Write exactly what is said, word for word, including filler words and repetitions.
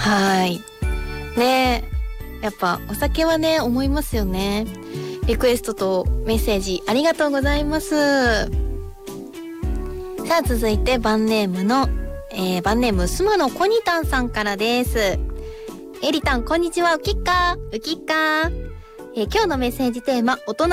はいねえ、やっぱお酒はね思いますよね。リクエストとメッセージありがとうございます。さあ続いてバンネームの、えー、バンネームスマのコニタンさんからです。エリタンこんにちは、ウキッカーウキッカー、えー、今日のメッセージテーマ、大人